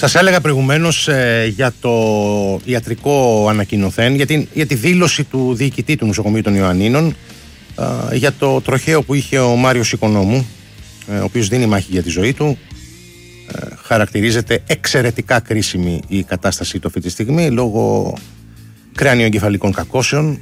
Σας έλεγα προηγουμένως για το ιατρικό ανακοινωθέν, για τη δήλωση του διοικητή του νοσοκομείου των Ιωαννίνων για το τροχαίο που είχε ο Μάριος Οικονόμου, ο οποίος δίνει μάχη για τη ζωή του. Χαρακτηρίζεται εξαιρετικά κρίσιμη η κατάστασή του αυτή τη στιγμή λόγω κράνιο-εγκεφαλικών κακώσεων.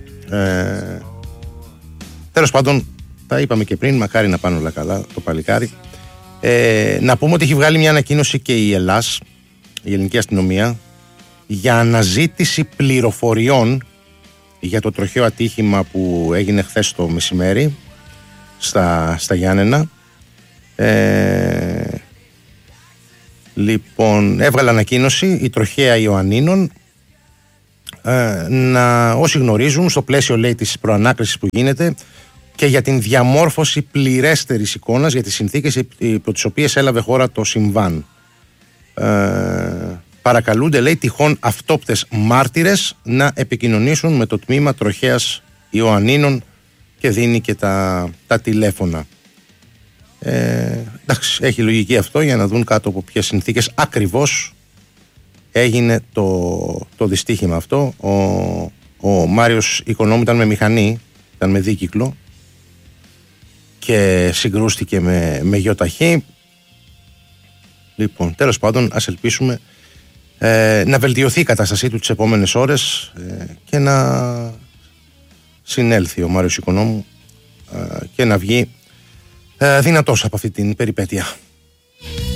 Τέλος πάντων, τα είπαμε και πριν, μακάρι να πάνε όλα καλά το παλικάρι. Να πούμε ότι έχει βγάλει μια ανακοίνωση και η ΕΛΑΣ, η ελληνική αστυνομία, για αναζήτηση πληροφοριών για το τροχαίο ατύχημα που έγινε χθες το μεσημέρι στα Γιάννενα. Λοιπόν, έβγαλε ανακοίνωση η τροχαία Ιωαννίνων, όσοι γνωρίζουν, στο πλαίσιο, λέει, της προανάκρισης που γίνεται και για την διαμόρφωση πληρέστερης εικόνας για τις συνθήκες υπό τις οποίες έλαβε χώρα το συμβάν. Παρακαλούνται, λέει, τυχόν αυτόπτες μάρτυρες να επικοινωνήσουν με το τμήμα τροχέας Ιωαννίνων και δίνει και τα τηλέφωνα. Εντάξει, έχει λογική αυτό, για να δουν κάτω από ποιες συνθήκες ακριβώς έγινε το δυστύχημα αυτό. Ο Μάριος Οικονόμου ήταν με μηχανή, ήταν με δίκυκλο και συγκρούστηκε με γεωταχή. Λοιπόν, τέλος πάντων, ας ελπίσουμε να βελτιωθεί η κατάστασή του τις επόμενες ώρες και να συνέλθει ο Μάριος Οικονόμου και να βγει δυνατός από αυτή την περιπέτεια.